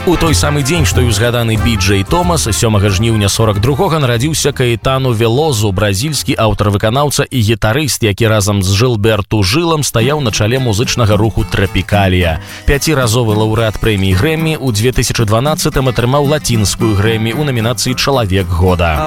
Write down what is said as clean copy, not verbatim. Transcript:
У той самы дзень, што і узгаданы Би-Джей Томас, 7 жніўня 42-го нарадзіўся Каэтану Велозу, бразільскі аўтар-выканаўца і гітарыст, які разам з Жылберту Жылам стаяў на чале музычнага руху Трапікалія. 5-разовы лаўрэат прэміі Грэмі, у 2012-м атрымаў лацінскую Грэмі ў намінацыі «Чалавек года».